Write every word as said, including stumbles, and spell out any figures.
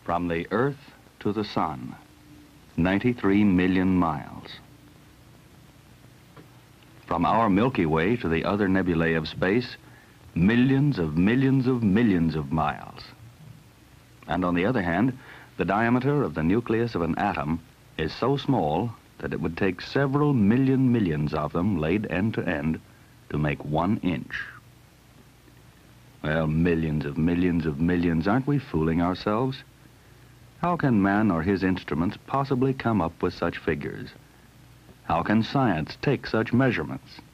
From the Earth to the Sun, ninety-three million miles. From our Milky Way to the other nebulae of space, millions of millions of millions of miles. And on the other hand, the diameter of the nucleus of an atom is so small that it would take several million millions of them laid end to end to make one inch. Well, millions of millions of millions, aren't we fooling ourselves? How can man or his instruments possibly come up with such figures? How can science take such measurements?